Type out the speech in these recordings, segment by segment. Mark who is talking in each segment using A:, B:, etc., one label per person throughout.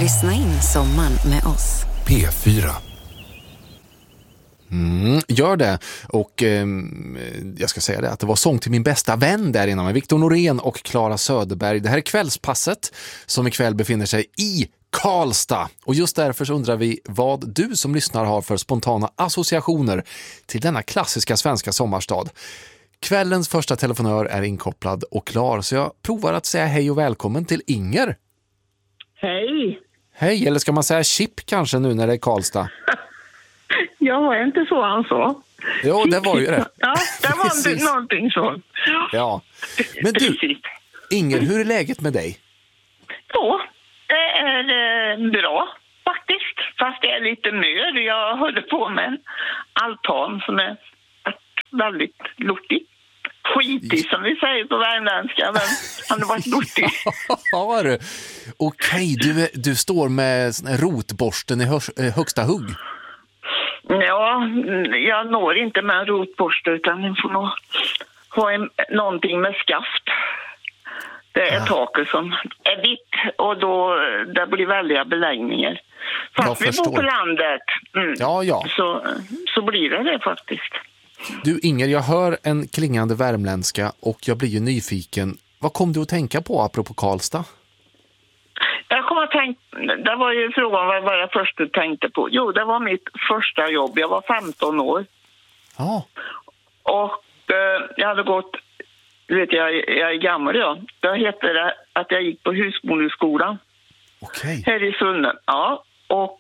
A: Lyssna in sommaren med oss.
B: P4. Gör det. Och jag ska säga det att det var sång till min bästa vän där innan med Viktor Norén och Clara Söderberg. Det här är kvällspasset som ikväll befinner sig i Karlstad. Och just därför så undrar vi vad du som lyssnar har för spontana associationer till denna klassiska svenska sommarstad. Kvällens första telefonör är inkopplad och klar, så jag provar att säga hej och välkommen till Inger.
C: Hej.
B: Hej, eller ska man säga chip kanske nu när det är Karlstad?
C: Ja, är inte så han sa?
B: Jo, det var ju det.
C: Ja, det var någonting så.
B: Ja. Men du, Inger, hur är läget med dig?
C: Jo, det är bra faktiskt. Fast det är lite mör. Jag håller på med en altan som är väldigt lortig. Skitig som vi säger på värmländska, men han har varit lortig.
B: Ja, du. Okej, du står med rotborsten i högsta hugg.
C: Ja, jag når inte med en rotborste utan jag får nog ha någonting med skaft. Det är taket som är vitt och då det blir väldiga beläggningar. Fast vi bor på landet
B: Ja.
C: så blir det faktiskt.
B: Du Inger, jag hör en klingande värmländska och jag blir ju nyfiken. Vad kom du att tänka på apropå Karlstad?
C: Jag kom att tänka, det var ju frågan vad jag först tänkte på. Jo, det var mitt första jobb. Jag var 15 år.
B: Ja.
C: Och jag hade gått, jag är gammal ja. Då hette det att jag gick på husmodersskolan.
B: Okej.
C: Här i Sunne. Ja, och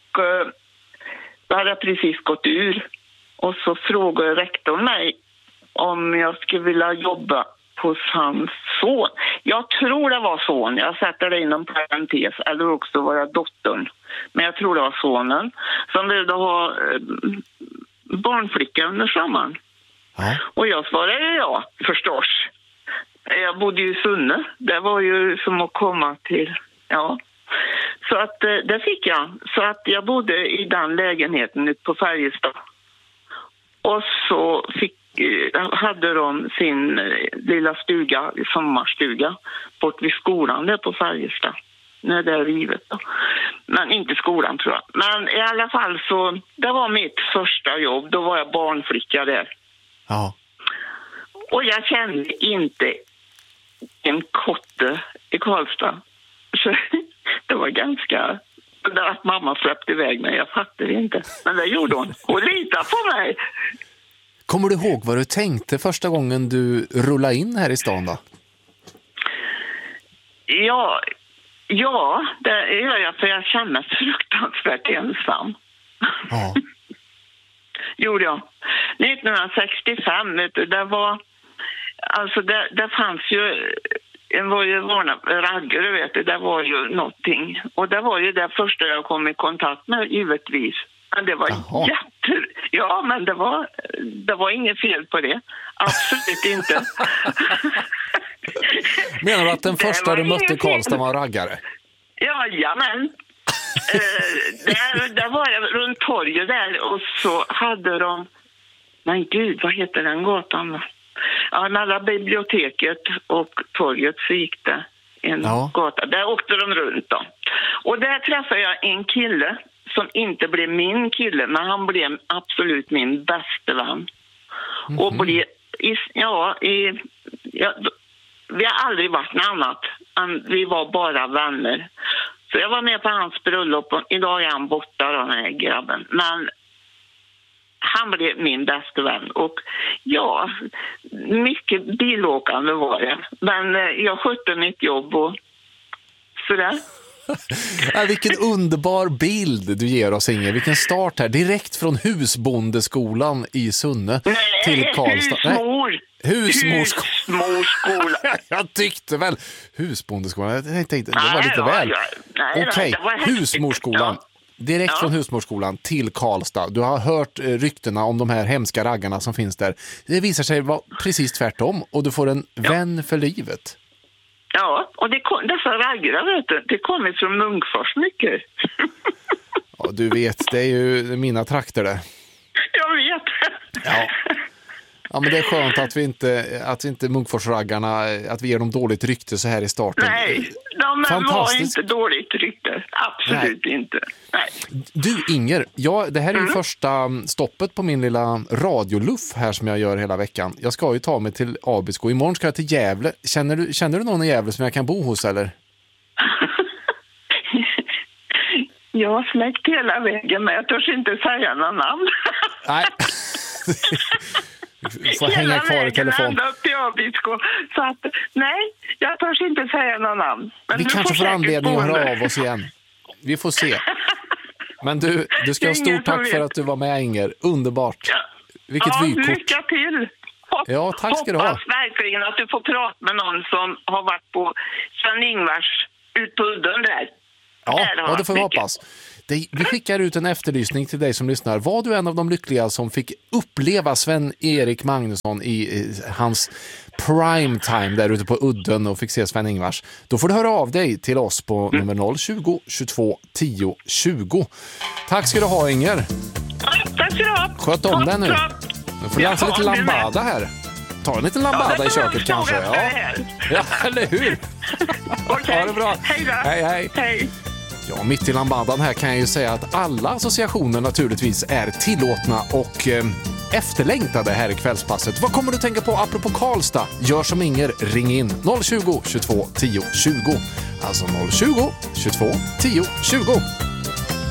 C: då hade jag precis gått ur. Och så frågade rektorn mig om jag skulle vilja jobba hos hans son. Jag tror det var son. Jag sätter det inom parentes. Eller också var det dottern. Men jag tror det var sonen. Som ville ha barnflicka under sommaren.
B: Ja.
C: Och jag svarade ja, förstås. Jag bodde ju i Sunne. Det var ju som att komma till... Ja. Så att det fick jag. Så att jag bodde i den lägenheten ute på Färjestad. Och så hade de sin lilla stuga, sommarstuga, bort vid skolan där på Färjestad. När det är rivet då. Men inte skolan tror jag. Men i alla fall så, det var mitt första jobb. Då var jag barnflicka där.
B: Ja.
C: Och jag kände inte en kotte i Karlstad. Så det var ganska... Att mamma släppte iväg mig, jag fattade inte. Men det gjorde hon. Hon litade på mig.
B: Kommer du ihåg vad du tänkte första gången du rullade in här i stan då?
C: Ja, det gör jag för jag känner mig fruktansvärt ensam.
B: Ja.
C: Gjorde jag. 1965, vet du, det var... Alltså det fanns ju... Det var ju raggare, vet du. Det var ju någonting. Och det var ju det första jag kom i kontakt med, givetvis. Men det var Ja, men det var inget fel på det. Absolut inte.
B: Menar du att den första du mötte Karlstad var raggare?
C: Jajamän. Där var jag runt torget där och så hade de... Men gud, vad heter den gatan? Ja, mellan biblioteket och torget så gick det en gata. Där åkte de runt då. Och där träffade jag en kille som inte blev min kille, men han blev absolut min bästa vän. Mm-hmm. Och blev, vi har aldrig varit något annat. Vi var bara vänner. Så jag var med på hans bröllop och idag är han borta, den här grabben. Men han blev min bästa vän. Och ja, mycket bilåkande var det. Men jag skötte mitt jobb och sådär.
B: Vilken underbar bild du ger oss, Inger. Vilken start här. Direkt från husbondeskolan i Sunne till Karlstad.
C: Husmorskolan.
B: Jag tyckte väl husbondeskolan. Jag tänkte, det var lite väl. Okej, husmorskolan. Ja. Direkt från husmorskolan till Karlstad. Du har hört ryktena om de här hemska raggarna som finns där. Det visar sig vara precis tvärtom. Och du får en vän för livet.
C: Ja, och dessa raggare, vet du, det kommer från Munkfors mycket.
B: Ja, du vet, det är ju mina trakter där.
C: Jag vet.
B: Ja, men det är skönt att vi inte Munkforsraggarna, att vi ger dem dåligt rykte så här i starten.
C: Nej, Ja, men
B: fantastiskt.
C: var inte dåligt rykte. Absolut inte. Nej.
B: Du Inger, det här är ju första stoppet på min lilla radioluff här som jag gör hela veckan. Jag ska ju ta mig till Abisko. Imorgon ska jag till Gävle. Känner du någon i Gävle som jag kan bo hos eller?
C: Jag har släckt hela vägen, men jag törs inte säga någon namn.
B: Nej. Du får hänga kvar i telefon.
C: Ända upp till Abisko. Så att, nej, jag törs inte säga någon namn. Men
B: vi kanske får anledning att höra av oss igen. Vi får se. Men du ska ha stort tack för att du var med, Inger. Underbart. Vilket vykort.
C: Lycka till.
B: Ja, tack ska du ha.
C: Hoppas verkligen att du får prata med någon som har varit på Sven-Ingvars ut på udden där.
B: Ja, det får vi hoppas. Vi skickar ut en efterlysning till dig som lyssnar. Var du en av de lyckliga som fick uppleva Sven-Erik Magnusson i hans prime time där ute på udden och fick se Sven-Ingvars? Då får du höra av dig till oss på nummer 020 22 10 20. Tack ska du ha, Inger.
C: Tack ska du ha.
B: Sköt om den nu. Nu får du dansa lite lambada här. Ta en liten lambada i köket kanske. Ja, eller hur?
C: Okay.
B: Ha det bra.
C: Hej då.
B: Hej. Ja, mitt i lambadan här kan jag ju säga att alla associationer naturligtvis är tillåtna och efterlängtade här i kvällspasset. Vad kommer du tänka på apropå Karlstad? Gör som Inger, ring in 020 22 10 20. Alltså 020 22 10 20.